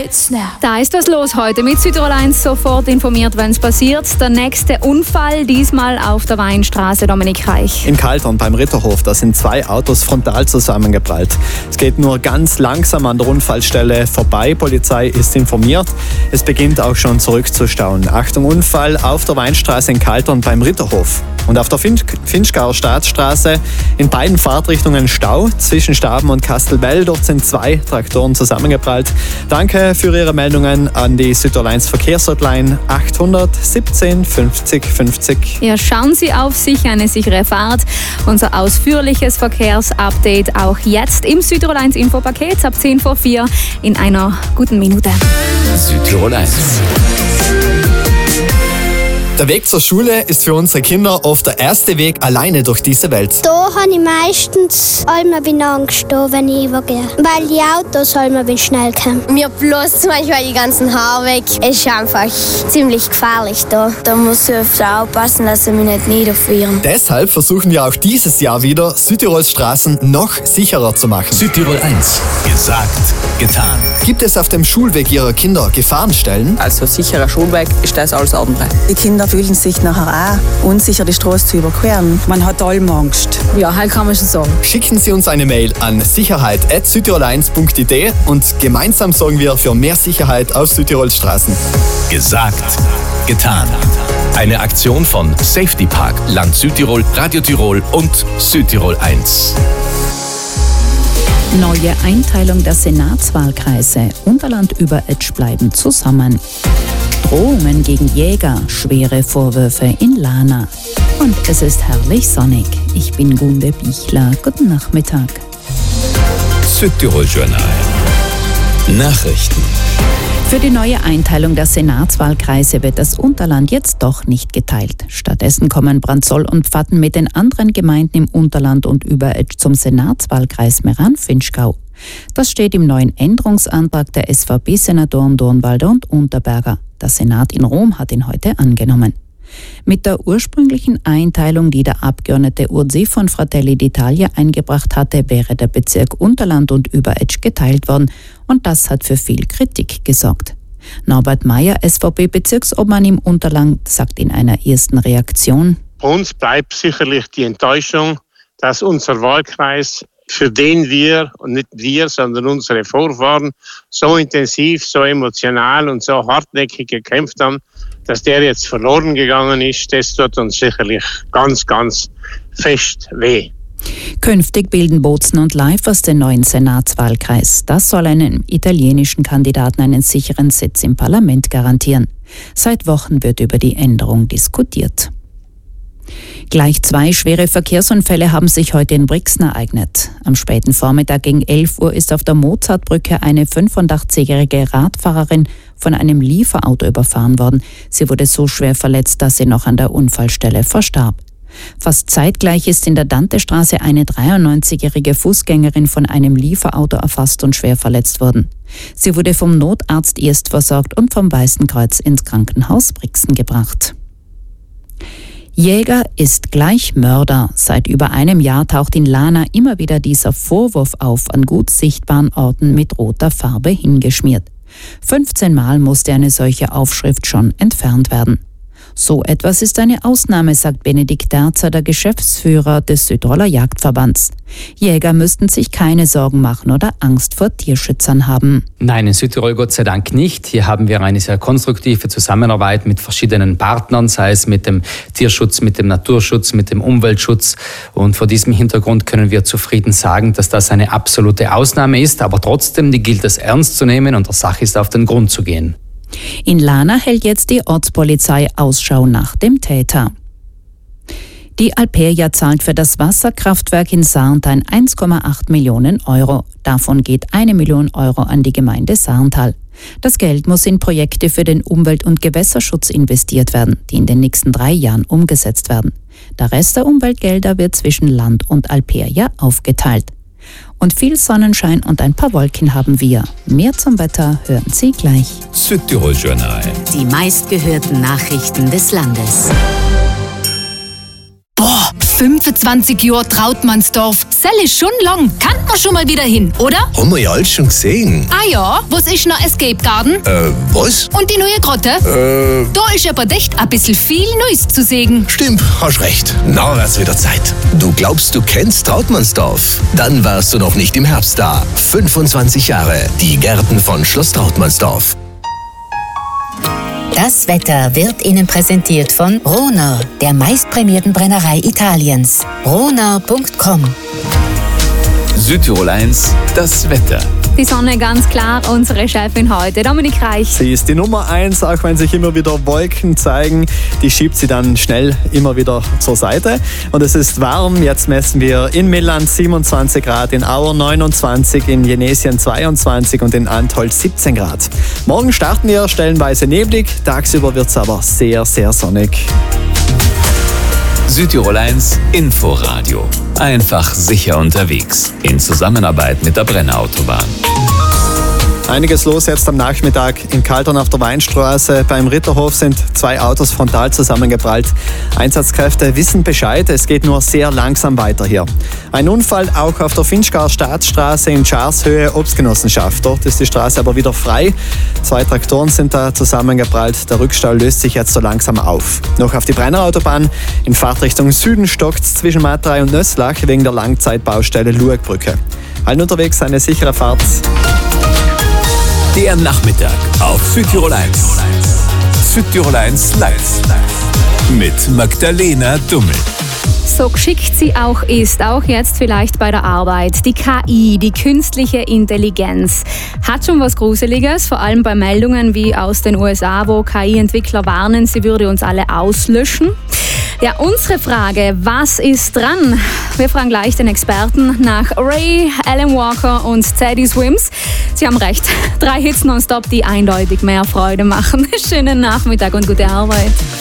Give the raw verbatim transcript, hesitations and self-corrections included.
Snap. Da ist was los heute. Mit Südtirol eins sofort informiert, wenn es passiert. Der nächste Unfall, diesmal auf der Weinstraße, Dominik Reich. In Kaltern beim Ritterhof, da sind zwei Autos frontal zusammengeprallt. Es geht nur ganz langsam an der Unfallstelle vorbei. Polizei ist informiert. Es beginnt auch schon zurückzustauen. Achtung, Unfall auf der Weinstraße in Kaltern beim Ritterhof. Und auf der Finch- Finchgauer Staatsstraße in beiden Fahrtrichtungen Stau zwischen Staben und Kastelbell. Dort sind zwei Traktoren zusammengeprallt. Danke für Ihre Meldungen an die Südtirol eins Verkehrshotline achthundert siebzehn fünfzig fünfzig. Ja, schauen Sie auf sich, eine sichere Fahrt. Unser ausführliches Verkehrsupdate auch jetzt im Südtirol eins Infopaket ab zehn vor vier in einer guten Minute. Südtirol eins. Der Weg zur Schule ist für unsere Kinder oft der erste Weg alleine durch diese Welt. Da habe ich meistens immer Angst, wenn ich übergehe. Weil die Autos immer schnell kommen. Mir bloß manchmal die ganzen Haare weg. Es ist einfach ziemlich gefährlich da. Da muss ich öfter aufpassen, dass sie mich nicht niederfrieren. Deshalb versuchen wir auch dieses Jahr wieder, Südtirols Straßen noch sicherer zu machen. Südtirol eins. Gesagt, getan. Gibt es auf dem Schulweg Ihrer Kinder Gefahrenstellen? Also sicherer Schulweg ist das alles andere. Die Kinder fühlen sich nachher auch unsicher, die Straße zu überqueren. Man hat allem Angst. Ja, halt kann man schon sagen. Schicken Sie uns eine Mail an sicherheit at südtirol eins punkt i d und gemeinsam sorgen wir für mehr Sicherheit auf Südtirols Straßen. Gesagt, getan. Eine Aktion von Safety Park, Land Südtirol, Radio Tirol und Südtirol eins. Neue Einteilung der Senatswahlkreise. Unterland-Überetsch bleiben zusammen. Drohungen gegen Jäger, schwere Vorwürfe in Lana. Und es ist herrlich sonnig. Ich bin Gunde Bichler. Guten Nachmittag. Südtirol Journal. Nachrichten. Für die neue Einteilung der Senatswahlkreise wird das Unterland jetzt doch nicht geteilt. Stattdessen kommen Brandsol und Pfatten mit den anderen Gemeinden im Unterland und Überetsch zum Senatswahlkreis Meran-Finchgau. Das steht im neuen Änderungsantrag der S V P-Senatoren Dornwalder und Unterberger. Der Senat in Rom hat ihn heute angenommen. Mit der ursprünglichen Einteilung, die der Abgeordnete Urzi von Fratelli d'Italia eingebracht hatte, wäre der Bezirk Unterland und Überetsch geteilt worden und das hat für viel Kritik gesorgt. Norbert Meyer, S V P-Bezirksobmann im Unterland, sagt in einer ersten Reaktion: Bei uns bleibt sicherlich die Enttäuschung, dass unser Wahlkreis, für den wir, und nicht wir, sondern unsere Vorfahren, so intensiv, so emotional und so hartnäckig gekämpft haben, dass der jetzt verloren gegangen ist. Das tut uns sicherlich ganz, ganz fest weh. Künftig bilden Bozen und Leifers den neuen Senatswahlkreis. Das soll einem italienischen Kandidaten einen sicheren Sitz im Parlament garantieren. Seit Wochen wird über die Änderung diskutiert. Gleich zwei schwere Verkehrsunfälle haben sich heute in Brixen ereignet. Am späten Vormittag gegen elf Uhr ist auf der Mozartbrücke eine fünfundachtzigjährige Radfahrerin von einem Lieferauto überfahren worden. Sie wurde so schwer verletzt, dass sie noch an der Unfallstelle verstarb. Fast zeitgleich ist in der Dantestraße eine dreiundneunzigjährige Fußgängerin von einem Lieferauto erfasst und schwer verletzt worden. Sie wurde vom Notarzt erst versorgt und vom Weißen Kreuz ins Krankenhaus Brixen gebracht. Jäger ist gleich Mörder. Seit über einem Jahr taucht in Lana immer wieder dieser Vorwurf auf, an gut sichtbaren Orten mit roter Farbe hingeschmiert. fünfzehn Mal musste eine solche Aufschrift schon entfernt werden. So etwas ist eine Ausnahme, sagt Benedikt Derzer, der Geschäftsführer des Südtiroler Jagdverbands. Jäger müssten sich keine Sorgen machen oder Angst vor Tierschützern haben. Nein, in Südtirol Gott sei Dank nicht. Hier haben wir eine sehr konstruktive Zusammenarbeit mit verschiedenen Partnern, sei es mit dem Tierschutz, mit dem Naturschutz, mit dem Umweltschutz. Und vor diesem Hintergrund können wir zufrieden sagen, dass das eine absolute Ausnahme ist, aber trotzdem, die gilt es ernst zu nehmen und der Sache ist auf den Grund zu gehen. In Lana hält jetzt die Ortspolizei Ausschau nach dem Täter. Die Alperia zahlt für das Wasserkraftwerk in Sarntal eins Komma acht Millionen Euro. Davon geht eine Million Euro an die Gemeinde Sarntal. Das Geld muss in Projekte für den Umwelt- und Gewässerschutz investiert werden, die in den nächsten drei Jahren umgesetzt werden. Der Rest der Umweltgelder wird zwischen Land und Alperia aufgeteilt. Und viel Sonnenschein und ein paar Wolken haben wir. Mehr zum Wetter hören Sie gleich. Südtirol Journal. Die meistgehörten Nachrichten des Landes. Boah, fünfundzwanzig Jahre Trautmannsdorf. Das ist schon lang. Kann man schon mal wieder hin, oder? Haben wir ja alles schon gesehen. Ah ja, was ist noch Escape Garden? Äh, was? Und die neue Grotte? Äh... Da ist aber echt ein bisschen viel Neues zu sehen. Stimmt, hast recht. Na, wird's wieder Zeit. Du glaubst, du kennst Trautmannsdorf? Dann warst du noch nicht im Herbst da. fünfundzwanzig Jahre. Die Gärten von Schloss Trautmannsdorf. Das Wetter wird Ihnen präsentiert von Rona, der meistprämierten Brennerei Italiens. rona punkt com. Südtirol eins, das Wetter. Die Sonne ganz klar, unsere Chefin heute, Dominik Reich. Sie ist die Nummer eins, auch wenn sich immer wieder Wolken zeigen. Die schiebt sie dann schnell immer wieder zur Seite. Und es ist warm. Jetzt messen wir in Milland siebenundzwanzig Grad, in Auer neunundzwanzig, in Jenesien zweiundzwanzig und in Antholz siebzehn Grad. Morgen starten wir stellenweise neblig, tagsüber wird es aber sehr, sehr sonnig. Südtirol eins Inforadio. Einfach sicher unterwegs. In Zusammenarbeit mit der Brenner-Autobahn. Einiges los jetzt am Nachmittag in Kaltern auf der Weinstraße. Beim Ritterhof sind zwei Autos frontal zusammengeprallt. Einsatzkräfte wissen Bescheid, es geht nur sehr langsam weiter hier. Ein Unfall auch auf der Finchgauer Staatsstraße in Scharshöhe, Obstgenossenschaft. Dort ist die Straße aber wieder frei. Zwei Traktoren sind da zusammengeprallt. Der Rückstau löst sich jetzt so langsam auf. Noch auf die Brennerautobahn. In Fahrtrichtung Süden stockt es zwischen Matrei und Nösslach wegen der Langzeitbaustelle Luegbrücke. Allen unterwegs eine sichere Fahrt. Der Nachmittag auf Südtirol eins. Südtirol eins live. Mit Magdalena Dummel. So geschickt sie auch ist, auch jetzt vielleicht bei der Arbeit. Die K I, die künstliche Intelligenz, hat schon was Gruseliges, vor allem bei Meldungen wie aus den U S A, wo K I-Entwickler warnen, sie würde uns alle auslöschen. Ja, unsere Frage, was ist dran? Wir fragen gleich den Experten nach Ray, Alan Walker und Teddy Swims. Sie haben recht, drei Hits nonstop, die eindeutig mehr Freude machen. Schönen Nachmittag und gute Arbeit.